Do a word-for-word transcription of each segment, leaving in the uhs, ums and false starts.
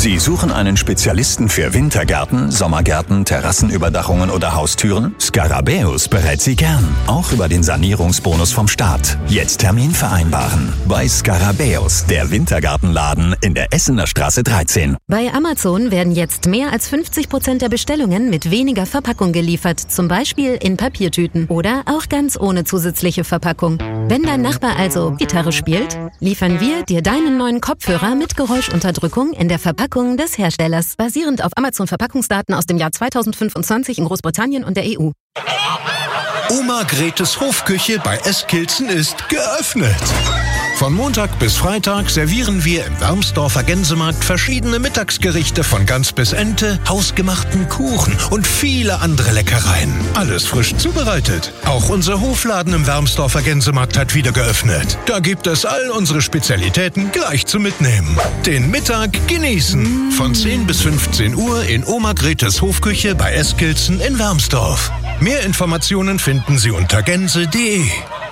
Sie suchen einen Spezialisten für Wintergärten, Sommergärten, Terrassenüberdachungen oder Haustüren? Scarabäus berät Sie gern, auch über den Sanierungsbonus vom Staat. Jetzt Termin vereinbaren. Bei Scarabäus, der Wintergartenladen in der Essener Straße dreizehn. Bei Amazon werden jetzt mehr als fünfzig Prozent der Bestellungen mit weniger Verpackung geliefert, zum Beispiel in Papiertüten oder auch ganz ohne zusätzliche Verpackung. Wenn dein Nachbar also Gitarre spielt, liefern wir dir deinen neuen Kopfhörer mit Geräuschunterdrückung in der Verpackung des Herstellers, basierend auf Amazon-Verpackungsdaten aus dem Jahr zweitausendfünfundzwanzig in Großbritannien und der E U. Oma Gretes Hofküche bei Eskilzen ist geöffnet. Von Montag bis Freitag servieren wir im Wermsdorfer Gänsemarkt verschiedene Mittagsgerichte von Gans bis Ente, hausgemachten Kuchen und viele andere Leckereien. Alles frisch zubereitet. Auch unser Hofladen im Wermsdorfer Gänsemarkt hat wieder geöffnet. Da gibt es all unsere Spezialitäten gleich zum Mitnehmen. Den Mittag genießen. Von zehn bis fünfzehn Uhr in Oma Gretes Hofküche bei Eskilzen in Wermsdorf. Mehr Informationen finden Sie unter gänse punkt de.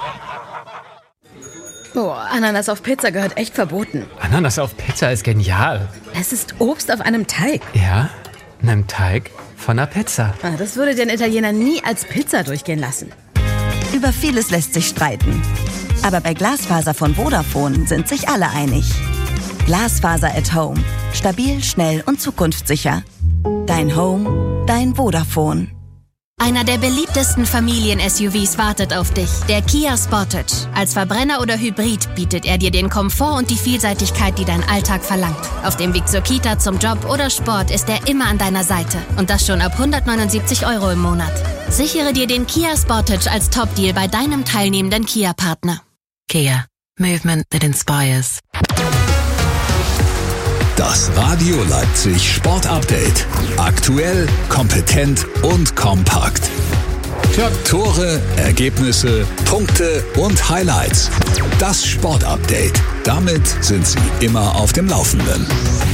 Boah, Ananas auf Pizza gehört echt verboten. Ananas auf Pizza ist genial. Es ist Obst auf einem Teig. Ja, einem Teig von einer Pizza. Das würde den Italiener nie als Pizza durchgehen lassen. Über vieles lässt sich streiten. Aber bei Glasfaser von Vodafone sind sich alle einig. Glasfaser at Home. Stabil, schnell und zukunftssicher. Dein Home, dein Vodafone. Einer der beliebtesten Familien-S U Vs wartet auf dich, der Kia Sportage. Als Verbrenner oder Hybrid bietet er dir den Komfort und die Vielseitigkeit, die dein Alltag verlangt. Auf dem Weg zur Kita, zum Job oder Sport ist er immer an deiner Seite. Und das schon ab hundertneunundsiebzig Euro im Monat. Sichere dir den Kia Sportage als Top-Deal bei deinem teilnehmenden Kia-Partner. Kia. Movement that inspires. Das Radio Leipzig Sport Update. Aktuell, kompetent und kompakt. Tja, Tore, Ergebnisse, Punkte und Highlights. Das Sport Update. Damit sind Sie immer auf dem Laufenden.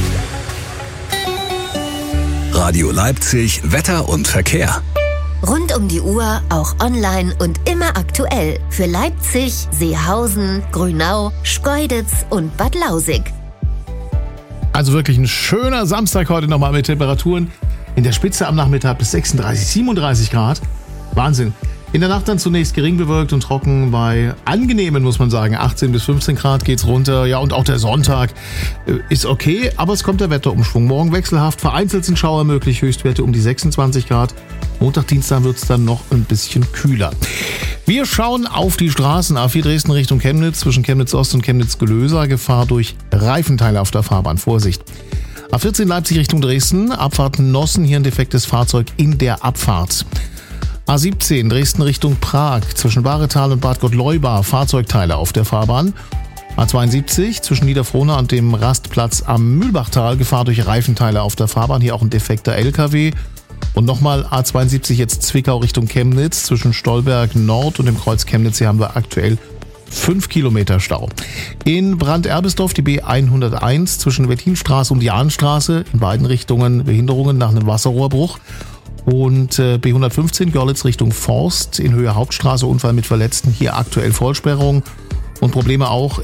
Radio Leipzig Wetter und Verkehr. Rund um die Uhr, auch online und immer aktuell. Für Leipzig, Seehausen, Grünau, Schkeuditz und Bad Lausig. Also wirklich ein schöner Samstag heute nochmal mit Temperaturen in der Spitze am Nachmittag bis sechsunddreißig, siebenunddreißig Grad. Wahnsinn. In der Nacht dann zunächst gering bewölkt und trocken bei angenehmen, muss man sagen, achtzehn bis fünfzehn Grad geht's runter. Ja, und auch der Sonntag ist okay, aber es kommt der Wetterumschwung. Morgen wechselhaft, vereinzelt sind Schauer möglich, Höchstwerte um die sechsundzwanzig Grad. Montag, Dienstag wird's dann noch ein bisschen kühler. Wir schauen auf die Straßen. A vier Dresden Richtung Chemnitz, zwischen Chemnitz Ost und Chemnitz Gelöser. Gefahr durch Reifenteile auf der Fahrbahn. Vorsicht. A vierzehn Leipzig Richtung Dresden, Abfahrt Nossen, hier ein defektes Fahrzeug in der Abfahrt. A siebzehn Dresden Richtung Prag, zwischen Baretal und Bad Gottleuba, Fahrzeugteile auf der Fahrbahn. A zweiundsiebzig zwischen Niederfrohna und dem Rastplatz am Mühlbachtal, Gefahr durch Reifenteile auf der Fahrbahn, hier auch ein defekter L K W. Und nochmal A zweiundsiebzig jetzt Zwickau Richtung Chemnitz, zwischen Stolberg Nord und dem Kreuz Chemnitz, hier haben wir aktuell fünf Kilometer Stau. In Brand-Erbesdorf die B hunderteins zwischen Wettinstraße und Jahnstraße, in beiden Richtungen Behinderungen nach einem Wasserrohrbruch. Und äh, B hundertfünfzehn Görlitz Richtung Forst in Höhe Hauptstraße, Unfall mit Verletzten, hier aktuell Vollsperrung. Und Probleme auch